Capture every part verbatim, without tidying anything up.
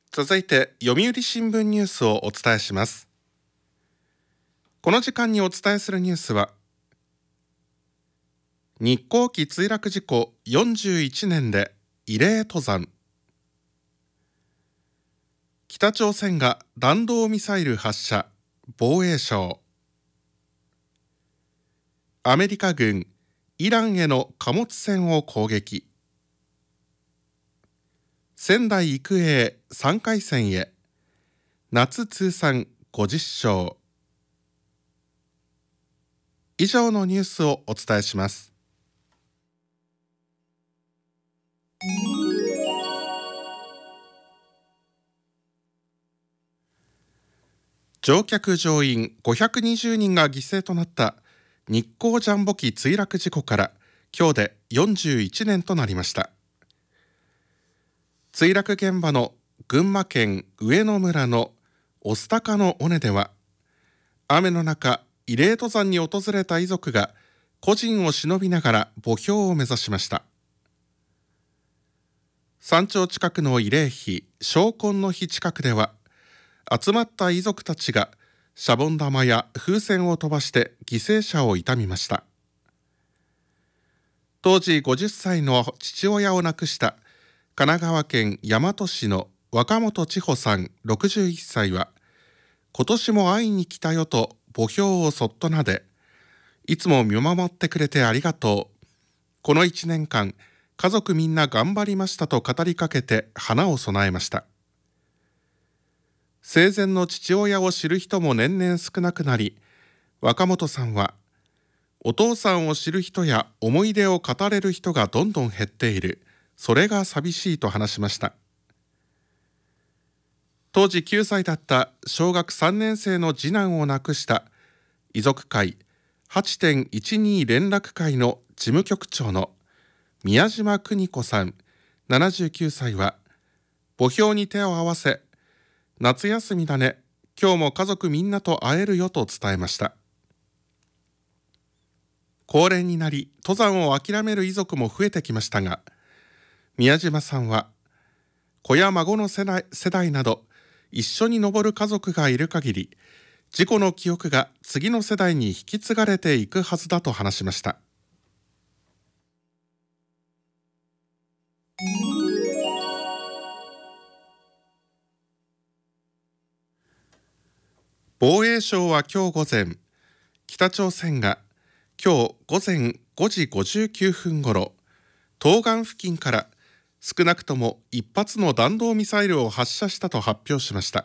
続いて読売新聞ニュースをお伝えします。この時間にお伝えするニュースは、日航機墜落事故よんじゅういちねんで慰霊登山、北朝鮮が弾道ミサイル発射、防衛省、アメリカ軍イランへの貨物船を攻撃、仙台育英さんかい戦へ、夏通算ごじゅっ勝。以上のニュースをお伝えします。乗客乗員ごひゃくにじゅうにんが犠牲となった日航ジャンボ機墜落事故から今日でよんじゅういちねんとなりました。墜落現場の群馬県上野村の御巣鷹の尾根では、雨の中慰霊登山に訪れた遺族が故人を偲びながら墓標を目指しました。山頂近くの慰霊碑昇魂の碑近くでは、集まった遺族たちがシャボン玉や風船を飛ばして犠牲者を悼みました。当時ごじゅっさいの父親を亡くした神奈川県大和市の若本千穂さんろくじゅういっさいは、今年も会いに来たよと墓標をそっと撫で、いつも見守ってくれてありがとう、このいちねんかん家族みんな頑張りましたと語りかけて花を供えました。生前の父親を知る人も年々少なくなり、若本さんは、お父さんを知る人や思い出を語れる人がどんどん減っている、それが寂しいと話しました。当時きゅうさいだった小学さんねん生の次男を亡くした遺族会 はちてんいちに 連絡会の事務局長の宮島邦子さんななじゅうきゅうさいは、墓標に手を合わせ、夏休みだね、今日も家族みんなと会えるよと伝えました。高齢になり登山を諦める遺族も増えてきましたが、宮島さんは、子や孫の世代、世代など一緒に登る家族がいる限り、事故の記憶が次の世代に引き継がれていくはずだと話しました。防衛省は今日午前、北朝鮮が今日午前ごじごじゅうきゅうふんごろ、東岸付近から少なくとも一発の弾道ミサイルを発射したと発表しました。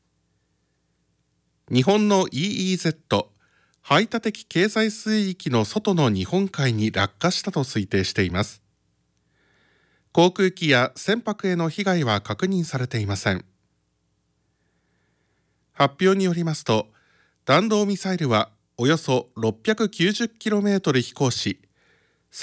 日本の イーイーゼット 排他的経済水域の外の日本海に落下したと推定しています。航空機や船舶への被害は確認されていません。発表によりますと、弾道ミサイルはおよそ ろっぴゃくきゅうじゅっキロメートル 飛行し、